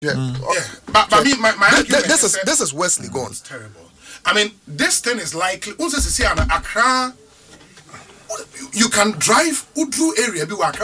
But my argument this is Wesley gone. It's terrible. I mean, this thing is likely. Also, see, Accra. You can drive Udru area. Be Accra,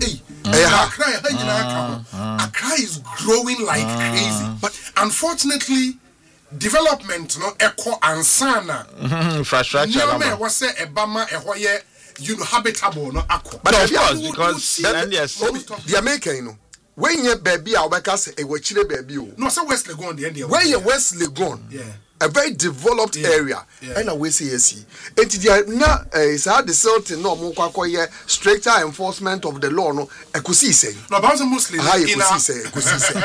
Accra is growing like crazy. But unfortunately, development no echo ansana. Infrastructure. No was say Obama habitable no akko. But of course, because the American, you know, when you baby, I work as a watching baby. No, so Wesley gone the end. Where you Wesley gone? Yeah. A very developed area, and I will say yes. And now is how the certain no more stricter enforcement of the law. No, I could see say. No, about the Muslim. I could see say.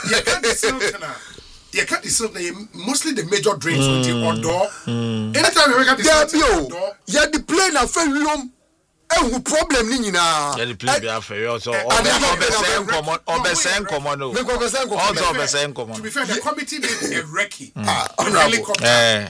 You can't say mostly the major drains with the outdoor. Anytime you make the yeah, the plane are very long. Who problem ni nyina ya the plane be affair also obesen common no also obesen common. To be fair, the committee made a recce helicopter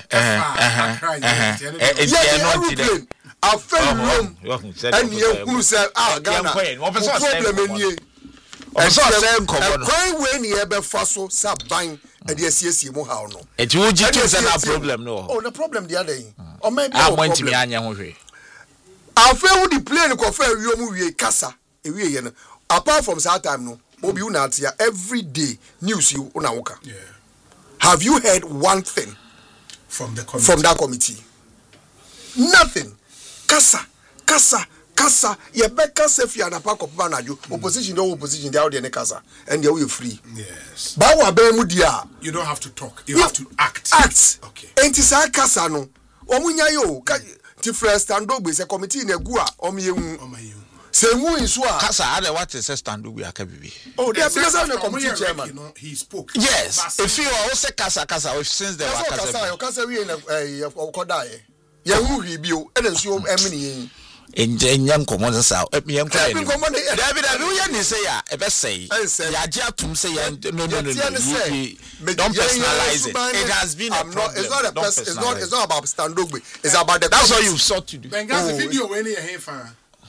it's a fair room and you say Ghana problem ni obesen common no when you be faso saban e dey asiesie mu ha no it will just na problem no the problem the other or maybe I want to be anya ho hwe after the plane ko fa wiom wie kasa ewie ye no apart from that time no obi una atia every day news you una woka. Yeah. Have you heard one thing from that committee? Nothing. Kasa ye be kasa fi anapa ko pa najo opposition dey out there ne kasa and they will free. Yes. Ba wa be mu dia you don't have to talk, you have to act. Okay. Enti sa kasa no omunya yo the first Standogbe is a committee in a gua say who is what Kasa what is a Standogbe akabibi. Oh, they because of the committee chairman. He spoke. Yes. If you also Kasa since there was Kasa we in a Kodai. Ya who he be and so emini in Janyam common south. David, you say ya ever say ya jatum say no. Don't personalize it. It has been a problem. It's not about Standogbe. It's about the that's all you've sought to do. Bengazi video when you here fan.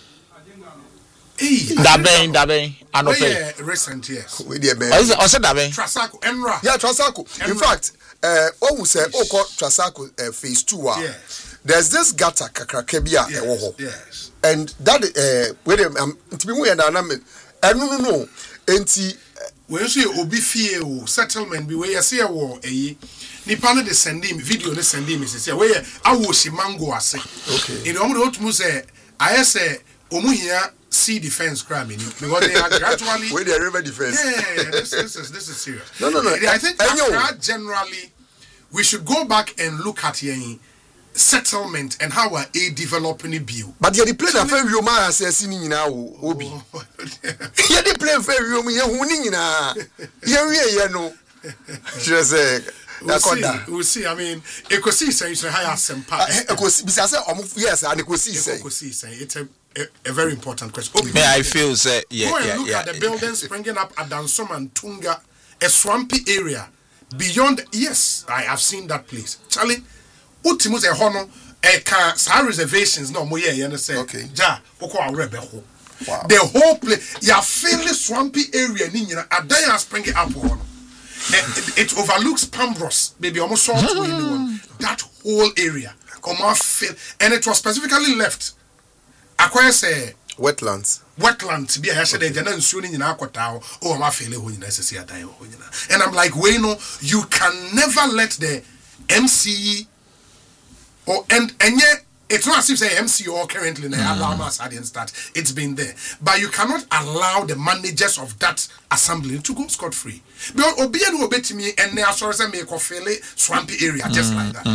Daben anope recent yes. We dey ben. I said Daben. Trasacco Enra. Yeah, Trasacco. In fact, we say Trasacco phase 2 Yes. There's this gutter kakrakebia yes. And that where to be we and no enti when say obi fie o settlement be where say wo nipa no de send him video no send him say where awoshi mango ase. Okay. In omo to mu say I say omu hia sea defense crime because they are gradually where the river defense. Yeah, this is serious. No. I think generally we should go back and look at settlement and how a developing a bill. But the plane of every man says in now obi. Yeah, the plane of every woman winning na. Yeah, no. Just say we'll see. I mean, Ekosi says a higher sempa. Yes, and Ekosi say it's a very important question. May I feel say go and look at the buildings springing up at Dansom and Tunga, a swampy area beyond. Yes, I have seen that place. Charlie. Ultimus a hono can reservations no more say okay. Ja oko awrebe ho. The whole place you fairly swampy area ni nyina adan spring up ho. It overlooks Pambros, baby almost sort to anyone. That whole area and it was specifically left acquire say wetlands be a said the nsuo ni nyina akota o ma fele ho nyina sesi adan ho nyina. And I'm like, we know you can never let the MCE and yet it's not as if say MCO currently Alama's hadn't start. It's been there, but you cannot allow the managers of that assembly to go scot free. Because Obian will bet me and they are sorry say make fairly swampy area just like that.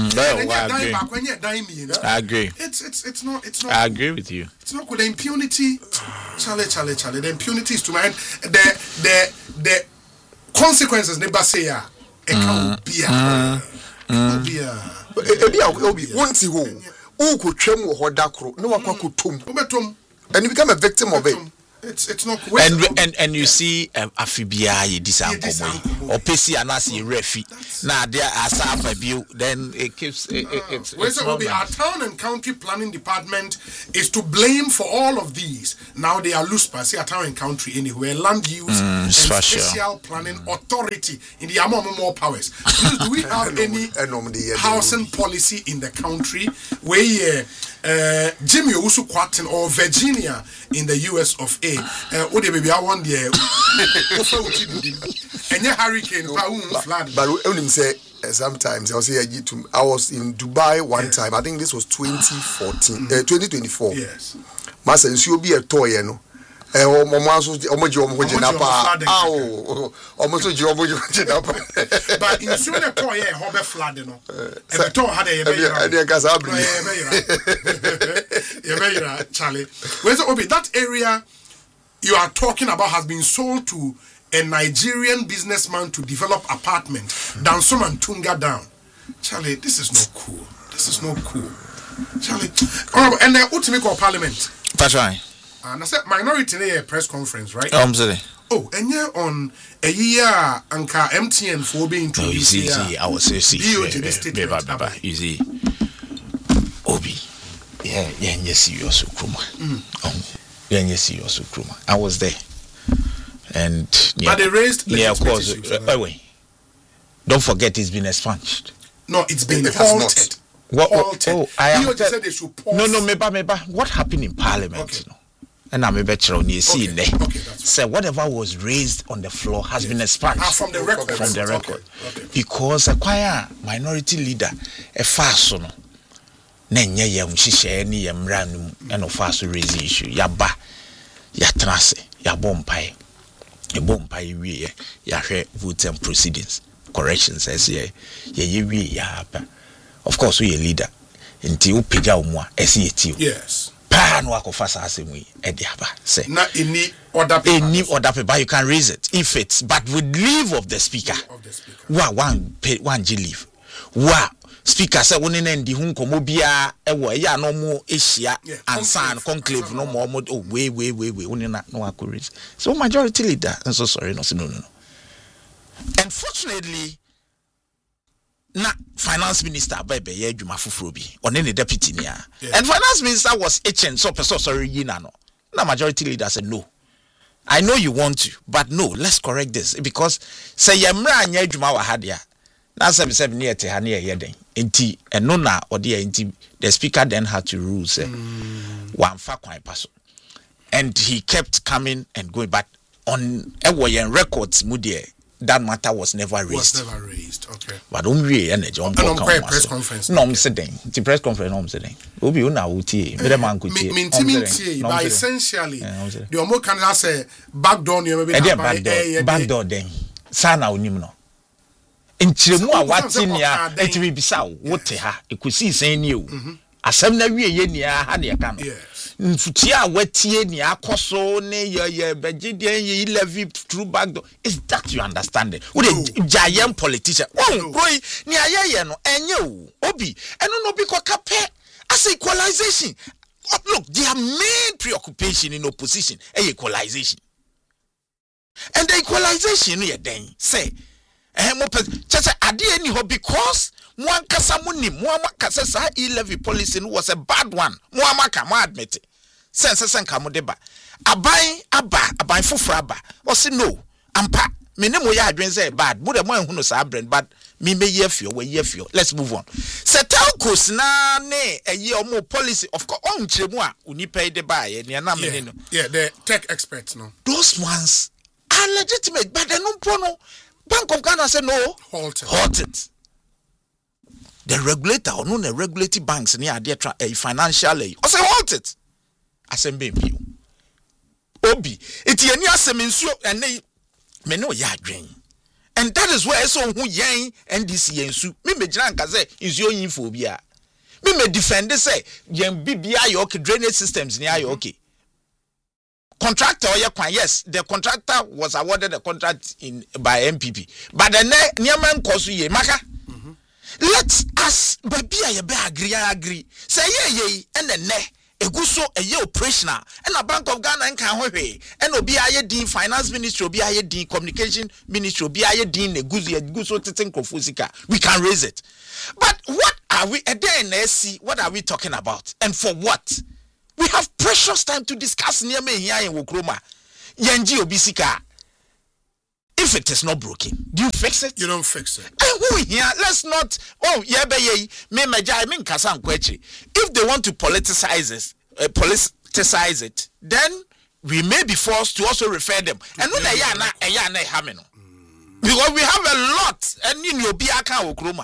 I agree. It's not. I agree with you. It's not good. The impunity, Charlie. The impunity is to mind. The consequences never say it can't be Obi won't who could trim or dakro, no one could tomb, and you become a victim of it. It's not. And you see Afibia Disankomo or Pesi Anasi Refi. Now there are some view. Then it keeps our town and county planning department is to blame for all of these. Now they are loose by our town and country anywhere land use and special planning authority in the amount more powers. Do we have any housing policy in the country where Jimmy Usu Quatin or Virginia in the US of A? What baby I want there. And your hurricane flood. But only say sometimes I was in Dubai one time. I think this was 2014, 2024. Yes. Master, you be a toy, you know. But in soon a toy, Hobby flood, you know. Charlie. Where's Obi? That area you are talking about has been sold to a Nigerian businessman to develop apartments. Dansom and Tunga down. Charlie, this is not cool. Charlie. And the ultimate parliament. That's right. And I said minority in a press conference, right? Sorry. Oh, and yeah, on a year, Anka MTN for being introduced. I was saying, you see, Obi, yes, you also Kruma. Yes, you also Kruma. I was there, and but they raised, of course. Wait, don't forget, it's been expunged. No, it's been halted. Said they should pause. No, maybe. What happened in Parliament? Okay. You know? And I'm a better on you see there. So whatever was raised on the floor has been expunged from the record. Okay. Because a choir minority leader, a fast no, Nenya yam shisha ni yam random and of fast raise issue. Yaba, yatrase, yabompai, we ya votes and proceedings, corrections as of course we a leader. Until piga umwa SET. Yes. Pan wako fasa asemi ediaba. Say. Na any other paper you can raise it if it's but with leave of the speaker. One G leave. Speaker say woni na ndi hu nkomo bia ewo ya no mo ehia ansan conclave no more we woni na no akurace. So majority leader and so sorry no. Unfortunately na finance minister bebe ye adwuma foforo bi one ne deputy nia and finance minister was itching so sorry yina no na majority leader said no, I know you want to but no, let's correct this because say yemra anya adwuma wa hadia na 77 near te ha na ye den enti eno na ode enti the speaker then had to rule say one fa kwan paso and he kept coming and going but on ewo records mu de that matter was never raised. Okay. But don't we energy on press conference. No, I'm sitting. The press conference, no, I'm sitting. Obi una uti. But essentially, the more can I say backdoor you maybe backdoor then. Sana unim no. Nchiremu a wati nia etimi bisa wote ha. Ekusi sen ni o. Asem na wie ye nia ha na ka no. Nfutia watie ni akoso ne ye begide ye levy through back door is that you understand it we the giant politician boy ni ayeye no enye o obi eno no bi kokape as equalization. Look, their main preoccupation in opposition is equalization, and the equalization ye den say mo just ade any ho because one kasa muni mo kasa sa e-levy policy was a bad one mo amaka mo admit sense nka mo deba aban foforo aba o say no ampa me ne mo ya adwen say bad mo de mo ehunu sa brand but me ye fio we ye fio. Let's move on. Setelcos na ne eye omo policy of course on chiremu a unipa de ba ye na me no the tech experts no those ones are legitimate but no no Bank of Ghana say no halt it. The regulator or no the regulating banks near their financially I say halt it. Assemble you obi iti eni asem nsuo ene me no ya adwen and that is where so hu yen NDC yensu me megina nka say nsuo yin fo bia me defend say yen bibia yo okay drainage systems ni ayo okay contractor yes the contractor was awarded the contract by MPP but the niam nkoso ye maka let us babia ye be agree say ye and the eguso eye operational and a Bank of Ghana nka hwehwe and obi aye din finance ministry obi aye din communication ministry obi aye din eguso teten krofusika we can raise it. But what are we what are we talking about and for what? We have precious time to discuss near me here in Wokroma. Yenji obisika. If it is not broken, do you fix it? You don't fix it. And who here? Let's not. Oh, yeah, me majai me kasan kwechi. If they want to politicize it, then we may be forced to also refer them. And when they hamino, because we have a lot. And in your biaka okroma.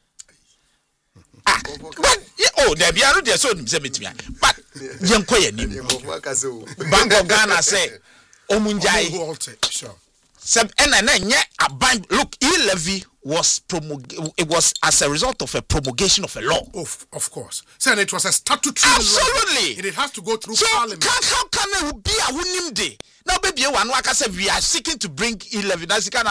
But there be a so but Bank of Ghana say Omunjai. Sure. Look, e-levy was it was as a result of a promulgation of a law. Of course. So it was a statutory Absolutely. law. And it has to go through so Parliament. How can it be a winning day? Now, baby, we are seeking to bring e-levy.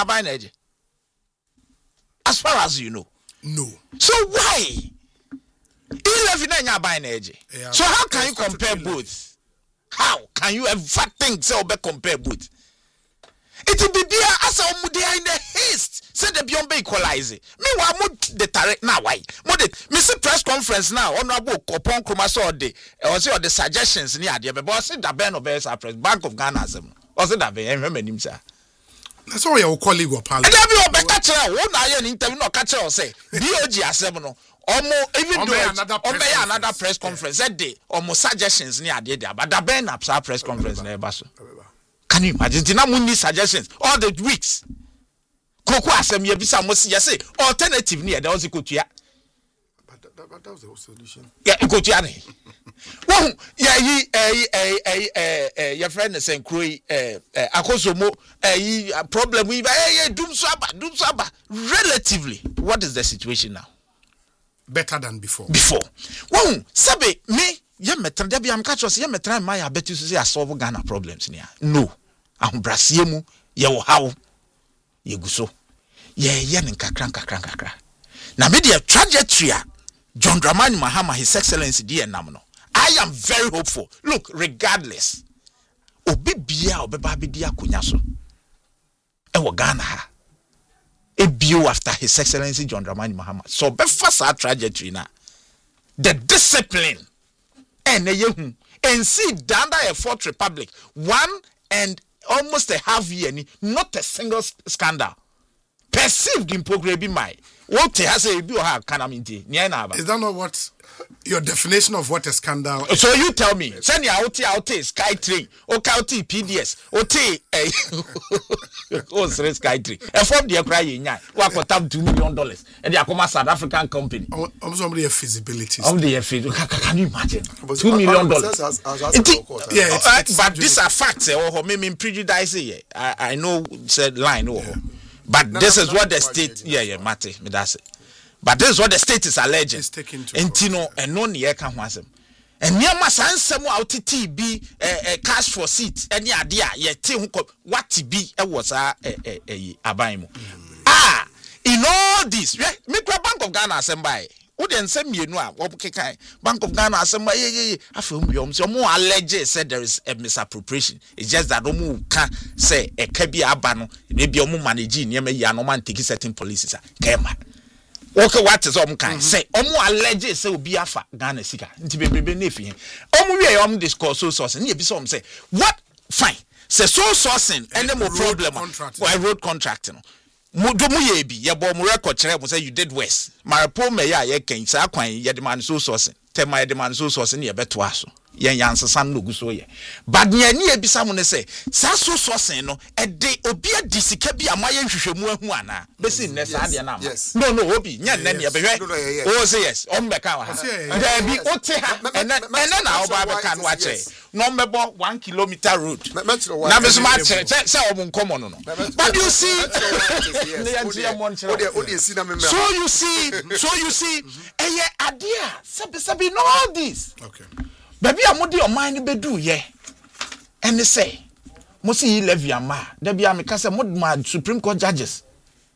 As far as you know. No. So why? E-levy na buying energy. So how can you compare both? How can you ever think so compare both? It will be as a mudia in the haste. Said the beyond equalize. Meanwhile, the direct now why? Mr. Press conference now. Honorable Kopon Kumaso de or the suggestions near the boss that Ben obeys our press Bank of Ghana. Was it that be? I remember him, sir. That's all your colleague or parliament. And then we catch her. One eye interview no catch her say. DOG assemble. Even though another press conference that day, almost suggestions near the day, but the Ben up press conference near Basso. Can you imagine? Did suggestions all the weeks? Koko asem ye bisa mo say alternative near there was a kutia. But that was the solution. Yeah, kutia ne. Well, your friend is saying Kroi Akosomo problem we doom saba. Relatively, what is the situation now? Better than before. Well, Sabe me ye metra there be am catch us ye metra my betu say solve Ghana problems near. No. Ahumbrasiemu ye wo hawo ye guso ye nkakra na me the trajectory John Dramani Mahama his excellency die nam no I am very hopeful. Look, regardless obi bia obeba bedi akonya so e wo Ghana ha e bio after his excellency John Dramani Mahama so be fast our trajectory na the discipline and yehu and see under a fourth republic 1 and almost a half year, not a single scandal. Perceived in Pogrebi Mai. What has a do have Kanaminti? Is that not what your definition of what a scandal is? So you tell me, send your out Sky Train, or County PDS, or T Sky Train. And from the crying, what for $2 million, and they are South African company. Somebody a feasibility. Can you imagine? $2 million. But these are facts, or maybe prejudice. I know said line. But this is what the state, Mate, me that's it. But this is what the state is alleging. And Tino and no near can was him. And near my son, some out TB cash for seats. And yeah, dear, what TB was a abaimo. In all this, make a Bank of Ghana assemble. Wouldn't send me no Bank of Ghana assemble. I feel more alleged said there is a misappropriation. It's just that Omu can say a kebi abano, maybe Omu managing near me, Yanoman taking certain policies. Kema. Okay, what is kind say? Omu alleged say be afa Ghana sika. Nti be nefi. Omu we discourse so sourcing. Ye be some say what fine. Say so sourcing and no problem. Why road contracting? Mudumu ye bi ye bo mu record chere say you did worse. Marapo me ya ye kan sa kwan ye demand so sourcing. Tema ye demand so sourcing ye beto aso. Yen yansesa no gu so ye. But ne ani ebisa mu ne say sa so sourcing no e de obi adisika bi amaye hwehwemu ahu ana. Besi ne sa de na ma. No obi nya ne ne be hwe. Oh say yes. On be kan wa. There be ote ha. And na oba be kan wa che. No mebo 1 kilometer road. Na be so ma che say omo nkomo no. But you see So you see eye adea sabi no all this. Okay. Baby amodi your mind be do ye. And they say mo see levy ama. There be am say mod Supreme Court judges.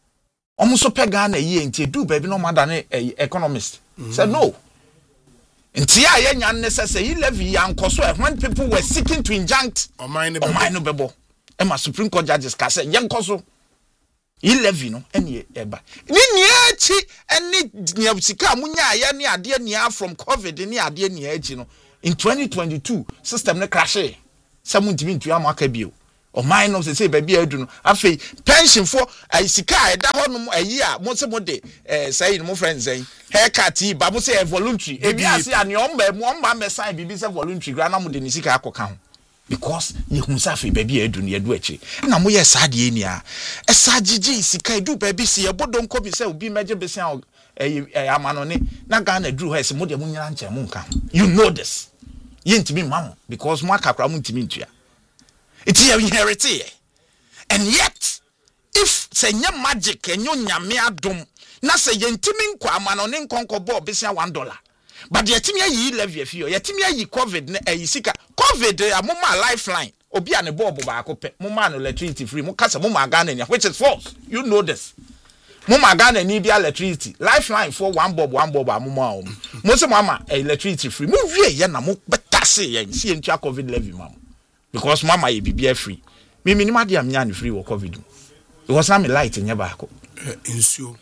Omo so pe Ghana ye nti do baby no matter economist. Said no. Nti ya ye nyan necessary levy yankoso when people were seeking to injunct Omai no bebo Emma Supreme Court judges ka say yankoso levy no ene eba ni echi ene sika munya ya ne ade ne from COVID ne ade ne echi no in 2022 system ne crash samuntimi ntua amaka bio Omai no say baby adu no afei pension for sika eda ho no ayi a mo se mo de say no friends say haircut ba mo say voluntary ebi ase ani omba me sign bibi say voluntary gra na mo de ni sika akoka ho because ye hu say afei baby adu no ye do achi na mo ye sa de ni a esa gigi sika edu baby se ye bodon ko bi say obi meje be say amanone na Ghana dru ho ese mo de mo nyira nche mo nka you know this ye ntimi mam because mo akakra mo ntimi ntua it's your inheritance. And yet, if say magic and you nyame adom, na say yentimi nkwa amano ne nkonko bo besia $1. But the timia yi levy afio, yetimia yi COVID ne sika. COVID amoma lifeline. Obi ane bo ba akope. Moma no electricity free. Mo kasa moma Ghana ni, which is false. You know this. Moma Ghana ni bia electricity. Lifeline for one bob amoma o. Mo se mama electricity free. Mo wie ye na mo beta se ye si entua COVID levy mama. Because mama ye be free. Me minima dia mnya free wo COVID. Because na me light nya ba ko. Insuo.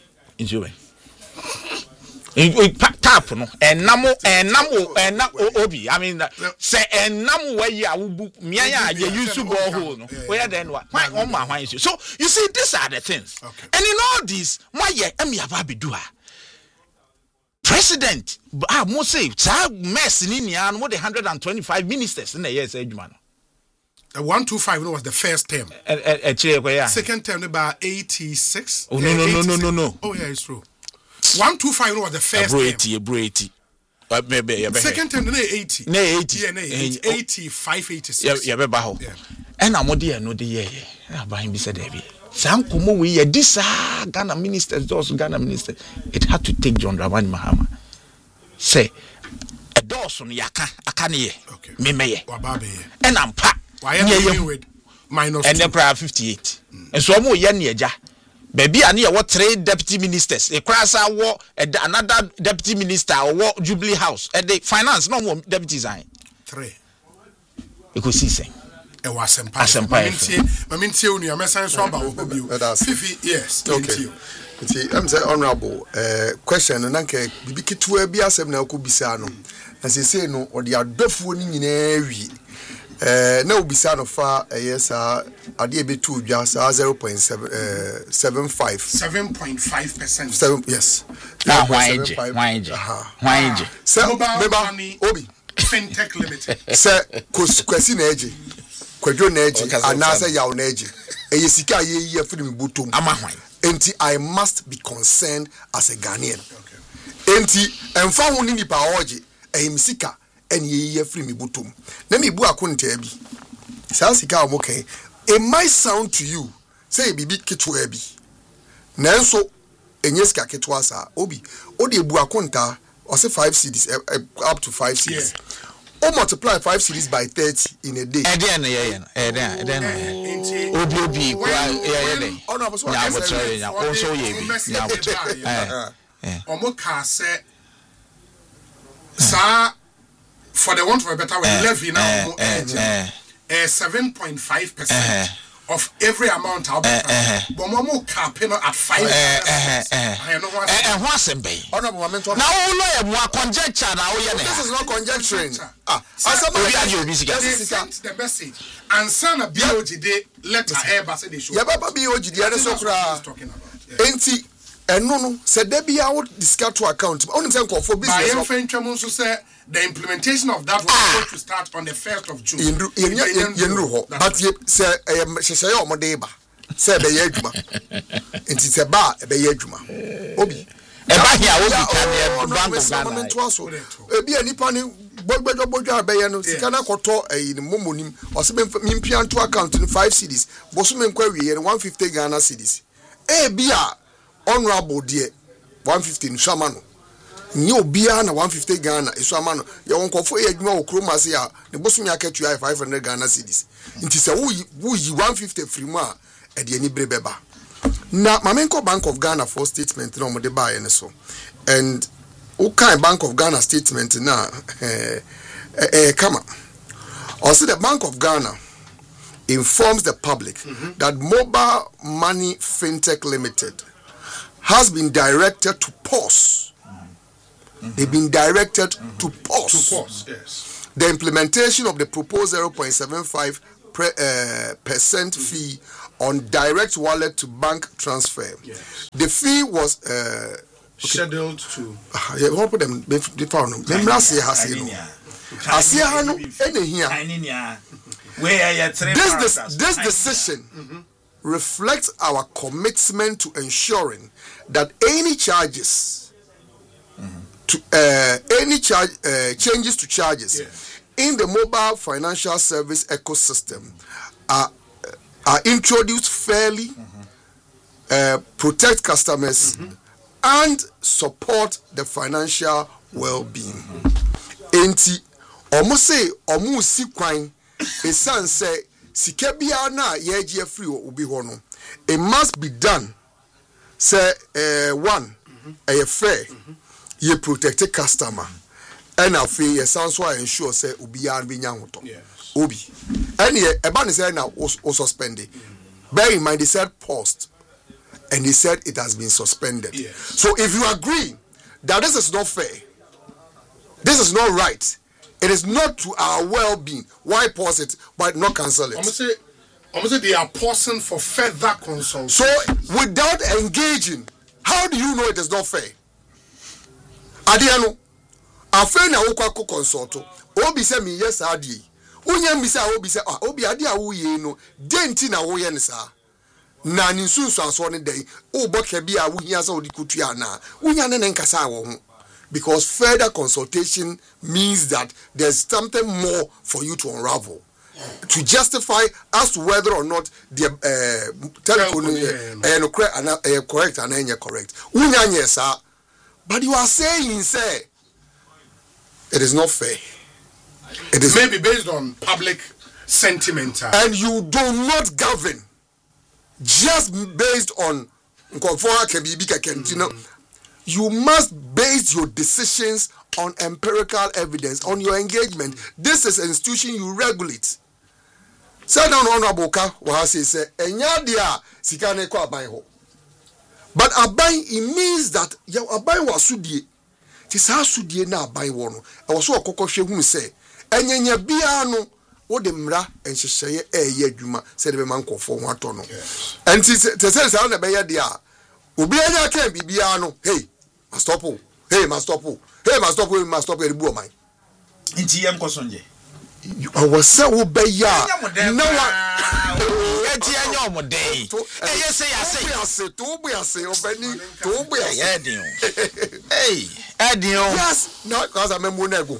Tap no enamo obi. I mean say enamo where you awu miya ye use borehole no. Where then what? Why on my why. So you see these are the things. Okay. And in all this, why ye emi aba be do President mo say sa mess ni nia no the 125 ministers in the years adwuma no. 125 was the first term. Second term about 86. Oh no. Oh yeah, it's true. 125 was the first term. 80. Second term 80. No 80. Yeah, 85, 86. Yeah, beba ho. And amodi no de ye. Abahin bi said David. San komo we ye this Ghana ministers, those Ghana ministers. It had to take John Dramani Mahama. Say a doors on yaka akane ye. Okay. Memeye. Wababe ye. And am pa. Why am I with minus and then 58? And so more yen yeja. Baby, I need what 3 deputy ministers. A crass war another deputy minister or what Jubilee House. And the finance no more deputies. 3. You could see saying. It was a Fifi, yes. Okay. I'm saying honorable question and anke bibiki to be asem na ko bisa no. Na say no or the adofuo ni nyina na ubisa no fa yes ade e betu dwa sa 0.75 7.5%. Yes. Why? So money obi fintech limited. Say kwesi na eje. Kwadwo na eje anasa yawo na eje. Eyesika ye afiri mi botom. Amahwan. Enti I must be concerned as a Ghanaian. Okay. Enti emfa ho ni nipa oje eyimsika and ye free me butum. Let me bu akunta bi. Sa sika omoke. It might sound to you say bibi ketwa bi. Nanso enye sika ketwa sa obi. Odi bu akunta or say 5 cedis up to 5 cedis. O multiply 5 cedis by 30 in a day. Obi Omoka say sa for the want for a better way, levy now 7.5% of every amount I'll be but Momo capping at 5%. I know what honorable mentor. Now, more conjecture now. This is not conjecturing. They sent the message and send a BOGD letter say they should. BOGD talking about. Enti no said there be out discount to account. Only say for business. Say the implementation of that was supposed to start on the 1st of June. But say say omodeba. Say be adwuma. Enti say ba be adwuma. Obi. Eba here obi kan bank of Ghana. Ebi anipa ni bodwa abeye no sika na koto ni momonim. O se mempia to account no 5 cedis. Boso menkwa wiye 150 Ghana cedis. Ebi a honorable dear 150 nshamano ni obia na 150 Ghana nshamano ye wonkofo e adwuma okroma se a ne boso mi aketu 500 Ghana cedis nti se wo yi 150 free mu a e de ani brebeba na mamenko Bank of Ghana for statement no mo de bae ne so and okay, Bank of Ghana statement now. Come on. Also, the Bank of Ghana informs the public that Mobile Money Fintech Limited has been directed to pause. They've been directed to pause. Yes. The implementation of the proposed 0.75% fee on direct wallet to bank transfer. Yes. The fee was scheduled to. This decision reflects our commitment to ensuring that any charges changes to charges in the mobile financial service ecosystem are introduced fairly, protect customers, and support the financial well-being. Enti say si kwan esan say sika bia na ye je free obi ho no, it must be done say one fair, you protect the customer, and afi ye san so ensure say obi an be nya hoto obi and ye eba ne say na o suspended. Bear in mind they said paused and they said it has been suspended. So if you agree that this is not fair, this is not right, it is not to our well-being, why pause it but not cancel it? I'm say they are pausing for further consultation. So without engaging, how do you know it is not fair? Adiano afa na wo kwa consult obi se me yes adi unya mi se obi se obi adi a wo ye no denti na wo ye ne sa na ni sunsu aso ne dai o boka bi a wo hia sa odi kutua na unya ne nkasa wo ho, because further consultation means that there's something more for you to unravel to justify as to whether or not the correct and correct unya nyesa. But you are saying, say, it is not fair. It is maybe based on public sentiment. And you do not govern just based on you must base your decisions on empirical evidence, on your engagement. This is an institution you regulate. Say down honorable ka wa say enya dia sika ne kwa ban ho. But abai, it means that ya abai was sudie. Tisa sudie na abai wono. I was so okokoshe hu say enyenya bia no wo de mra enhyehyeye eye adwuma say de man kofo ho ato no. And te say na be ye de a obi anya kan bibia no, hey must stop. Hey must stop. Hey must stop. We must stop e bu o man. Nti yem kosonje. I was say wo be ya. No one eti anya omodei. Eye say ase to bu ase obani to bu ase. Hey, Edion. Yes, no, cause I'm a monego.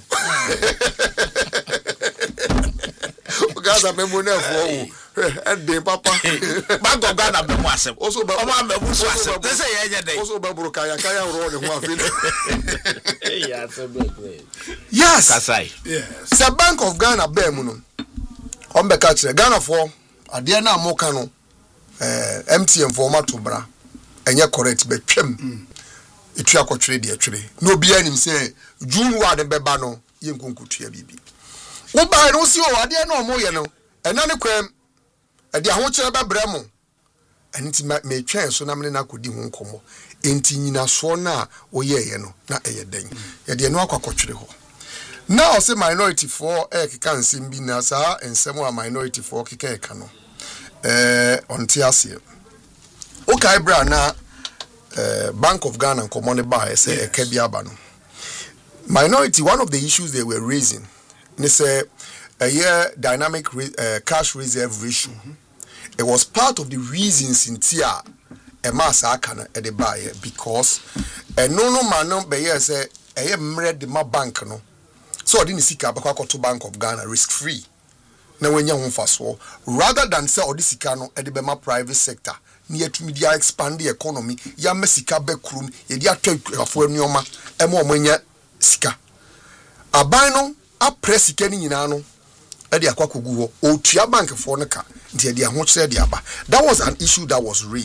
Cause I'm a monego. And the papa. Bank of Ghana be mwasem. Also ba mwasem. They say enya dey. Also ba burukaya kaya road ho afin. Yeah, so big. Yes. Kasai. Yes. It's a Bank of Ghana be mu no. On be catch Ghana for ade na amoka no MTN format to bra. Enye correct be twem. Itu akotwere de atwere. No bia nim say June ward be ba no ye nkonkutua bibi. Wo ba no si o ade na omo ye no. Ena ne kwam ade ahokere be bra mo. Enti me twen so na me na kodi ho nkomo. Enti nyina so na wo ye ye no na eye den. Ye de no akotwere ho. Now say minority for keka nsem bi na sa ensem a minority for keka eka no. Onti ase. Okay bra na Bank of Ghana common by say eka bi aba no. Minority, one of the issues they were raising, they say a year dynamic cash reserve ratio. It was part of the reasons in Tia a mass akana at the buyer because no man be say a mred the ma bank no. So I didn't seek about to Bank of Ghana risk free. Now when you fast rather than say or this no at the Bema private sector near to media expand the economy, ya mesika bekrum, ye dia for nyoma, emo menya sika. Abano a press sika ni nyina no e de akwakogu ho o tua bank for no ka ntia de ahokyere de aba. That was an issue that was raised.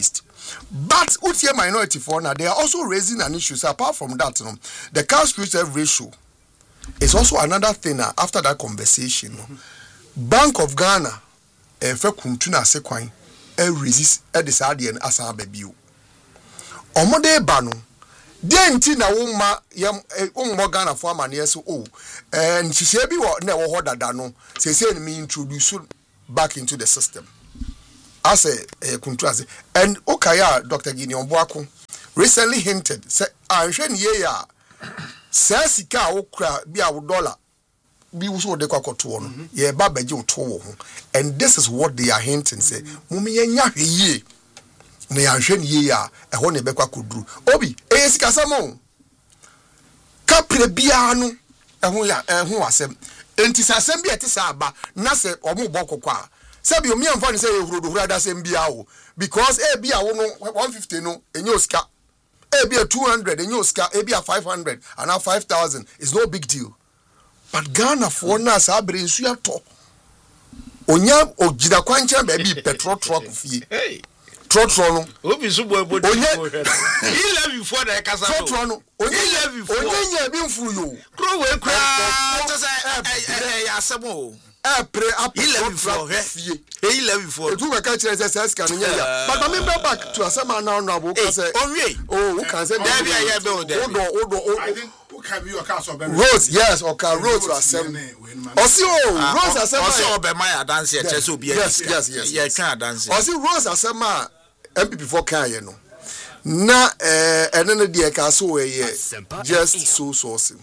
But utie minority for now, they are also raising an issue. So apart from that, the cash reserve ratio is also another thing. After that conversation, Bank of Ghana, fe kuntuna sekwan, resist decide and asa baby. Omode bano. Denti na woma Ghana for amane so and she bi wo na wo hodada no say me introduce back into the system as a contrast. And Okaya Dr. Gideon Boako recently hinted say anhwe ne ya say sika okra bi a dollar bi wo so de kwakoto no ye ba baje oto wo ho. And this is what they are hinting say mumi nya hweye na ya hwe ne ya eho ne bekwa koduru obi sika samo kapre bia no eho asem enti sasem bia te sa aba na se omo bokokwa se bi omi amfa ne se ehuro da sem bia wo because bia wo no 150 no enye osika bia 200 enye osika bia 500 and now 5000 is no big deal. But Ghana for na sa abre nsu ato onya ogida kwancha ba bi petrol truck fie trotro no obi so boy body he love you for the kasa trotro no onye bi mfuru yo kro we kra to say ya semo pre up he love you for fie he love you for etu ka kire say scan nya ya but me back to asema now no abo ka say oh who can say there be be odo I think who can be your castle Rose yes okay Rose asem Osi Rose asema Osi obema dance e chese obi yes ye kan dance Osi Rose asema MP before kan ye no na enene de ka so we just so sourcing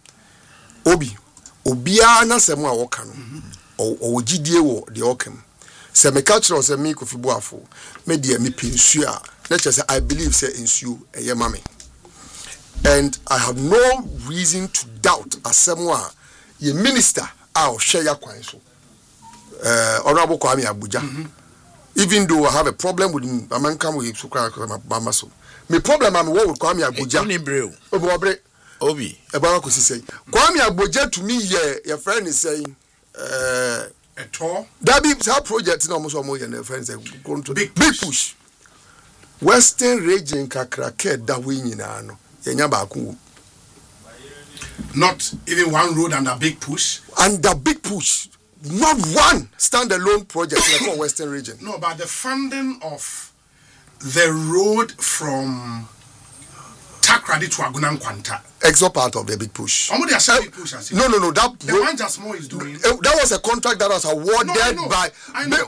obia na semu a woka no o gidie wo de okam se me ka kire se me Kofi Boafo me de me pensu a na che say I believe say ensu eye mame and I have no reason to doubt asemu a ye minister a o hwe ya kwan so honorable Kwame Abuja even though I have a problem with him amanka we so kwa so me problem am wo with Kwame Abuja oni breu obi eba ko sisei Kwame Abuja to me your friend is saying a tour that be that project no so mo your friend say going to big push Western region kakrake da we nyina no yenya ba ko not even one road and a big push not one standalone project in the Western region. No, but the funding of the road from Takrady to Agunan Kwanta. Exo part of the big push. No, that the one just more is doing. That was a contract that was awarded by. I know.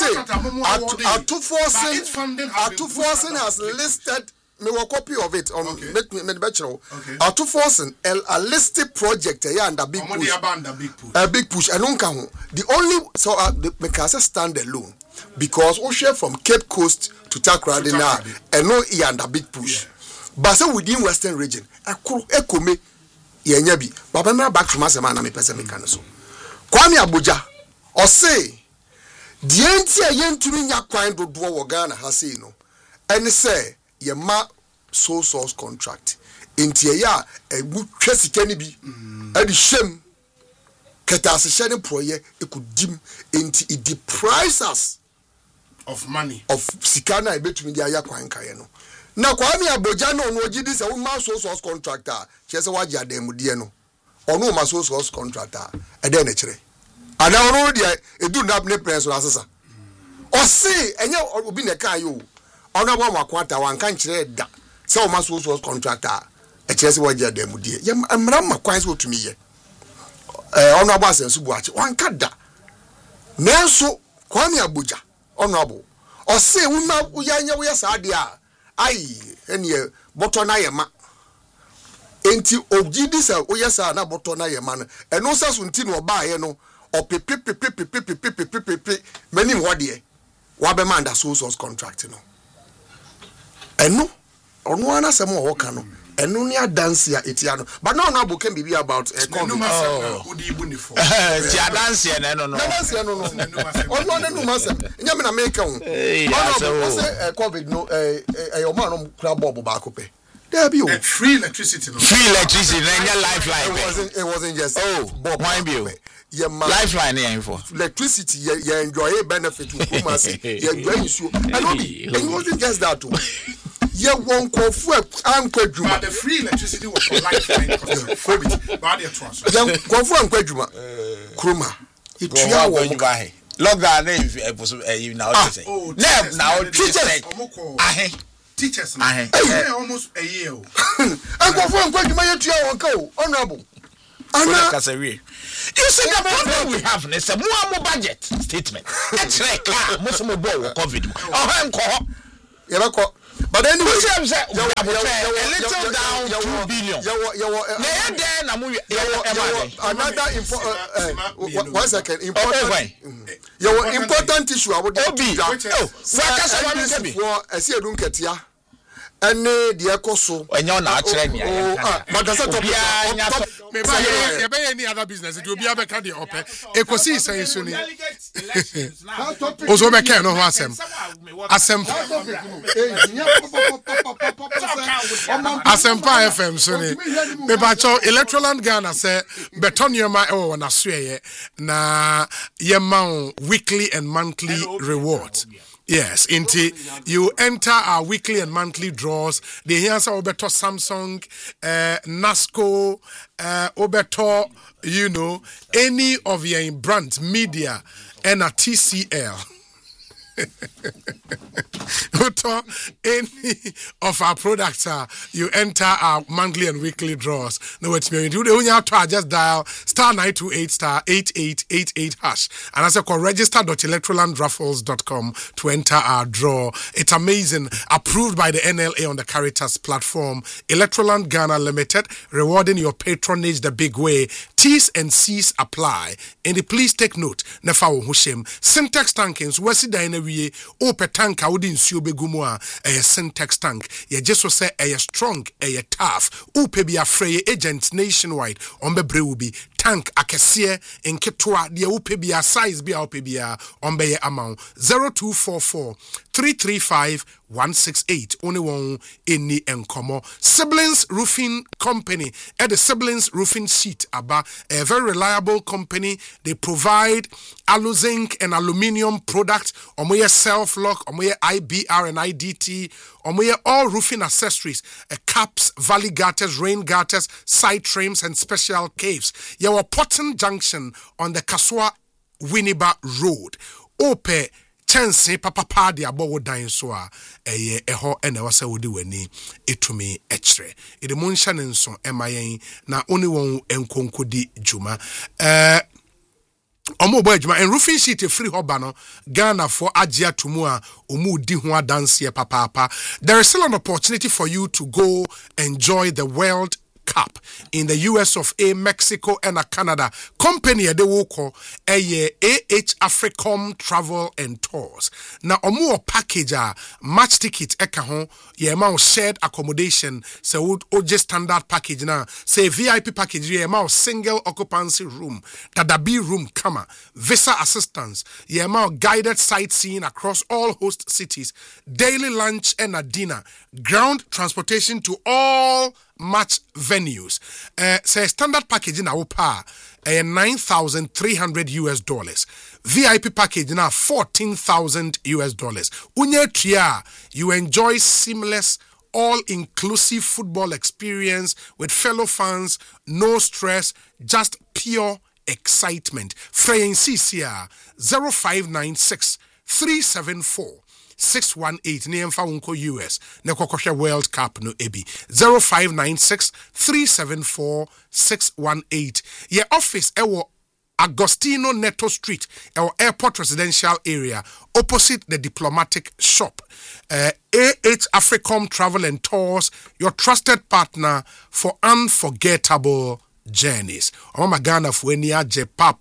Atuforsen has listed. Me a copy of it on me bachelor. Atuforsen a listed project and a big push. A big push. I don't count. The only so me can say stand alone because we share from Cape Coast to Takrady now and no and a big push. But so within Western region, ekome yenye bi. But me back to masema na me pese me kan so. Kwame Abuja o say the enti ayentumi nya kwan dodo wo Ghana ha say no. And say ye ma sole source contract enti ya egu twesika ni bi adi shem ketase shene proye ekudim enti it deprives us of money of sikana ebetumi dia ya kwan kaye no na Kwame Abuja no no gidi se wo ma sole source contractor chese waje adamudie no ono ma sole source contractor ede na kire ana ono dia edu na ne press no asesa o se enye obi ne kan yo ono ba makwata wanka nkire da se o ma so contractor e kire se waje adamudie ye amra makwan se otumi ye ono ba asensu buache wanka da nanso Kwame Abuja ono abo o se wo ma uyanya wo ya saade a ai ene boto na ye ma enti ogidi se wo ya sa na boto na ye ma no eno sa so nti no ba ye no o pepe many wode wa be man da source contract no eno ono ana se mo wo ka no eno ni dance ya etia no but now abo can be about udi ibu ni for ti dance ya no dance ya no ono na no masem nya me na make ho ono say covid no your man no kra bob ba ko pe there be free electricity no free electricity na nya lifeline it wasn't just bob mind you ye ma lifeline here for electricity ye enjoy benefit kuma say ye enjoy so and it wasn't just that too. Ye won kofu ankwadwuma but the free electricity was for lifeline COVID but they trust ye kofu ankwadwuma kroma itua wo lockdown now teachers almost a year kofu ankwadwuma ye tua won ka honorable you see the problem we have is a more budget statement. It's like most of COVID. But anyway, a little down 2 billion. Another important 1 second important issue I would and the ecoso and you're not training. But that's any other business. It will be a candy open. Ecosi saying soon. Also, I can't know Asempa FM Sony. Mebacho Electroland Ghana say Betoniuma o na sweye na yema weekly and monthly rewards. Yes, you enter our weekly and monthly draws. The here say obeto Samsung, Nasco, obeto, any of your brands, media, and a TCL. Any of our products, you enter our monthly and weekly draws. No, it's me. Do the have to just dial *928*8888# and as I call register.electrolandraffles.com to enter our draw. It's amazing. Approved by the NLA on the Caritas platform. Electroland Ghana Limited, rewarding your patronage the big way. T's and C's apply. And please take note. Nefa Hushim. Syntax tankings. Wesi Dine wie ope tank a wodi nsuo begumu a syntax tank ye jeso say strong tough ope bi afrey agent nationwide on bebre wo bi tank akese enketoa de ope bi size bi ope bi on be amount 0244 335 168 only one any enkomo. Siblings Roofing Company at the Siblings Roofing Sheet aba a very reliable company. They provide alu-zinc and aluminium products, omoye self-lock, omoye IBR and IDT, omoye all roofing accessories, caps, valley gutters, rain gutters, side trims and special caves. Yawa Potton Junction on the Kaswa Winneba Road. Ope Chance papa de abowo dan so a eho ene wasa wodi wani etumi echre ede munhya ne nso emayen na oni won enkonkodi djuma omo bo adwuma and roofing sheet free hoba no Ghana for agya tumu a omu di ho adanse papa. There is still an opportunity for you to go enjoy the World Cup in the US of A, Mexico and Canada. Company de woko AH Africom Travel and Tours. Now omo package match ticket eka ho ye ma shared accommodation say oje standard package na say VIP package ye ma single occupancy room tadabi room kama visa assistance ye ma guided sightseeing across all host cities, daily lunch and a dinner, ground transportation to all match venues. Say standard package in our power $9,300. VIP package now $14,000. Unye tria, you enjoy seamless all-inclusive football experience with fellow fans, no stress, just pure excitement. Fraying CCR 0596 374 618 Niemfa unko US Nekokosha World Cup no ebi 0596 374 618. Ye office ewo Agostino Neto Street our airport residential area opposite the diplomatic shop. AH Africom Travel and Tours, your trusted partner for unforgettable journeys. Mama Ghana for any aje pa.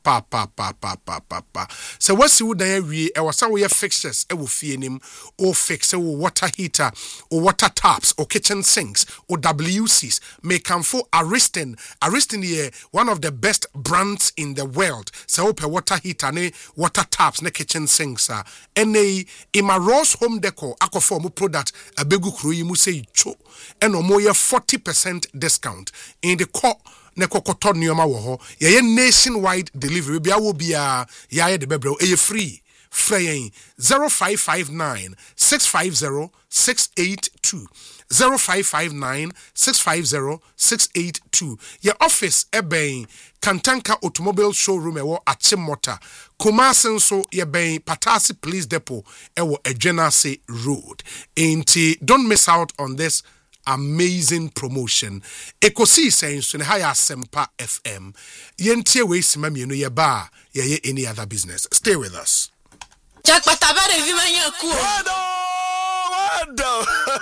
So what's you there we was we fixtures e wo fie nim o fix e water heater or water taps or kitchen sinks or WCs make come for Ariston here one of the best brands in the world. So open water heater ne water taps ne kitchen sinks ene Ima Ross Home Decor akofo product abegu kru yi mu say cho and omo 40% discount in the core ne kokoto nneoma wo ho ye nationwide delivery bia wo bia ya de bebre e free free 0559 650 682 0559 650 682 your office eben Kantanka Automobile Showroom ewo Achimota Kumasi nso ye ben Patasi Police Depot ewo Ejenase Road. Don't miss out on this amazing promotion. Ekosi sense ne haya Sempa FM. Yentie we sima mienu ye ba ye any other business. Stay with us. Jack Patabare Vimanya Kuo. Wado!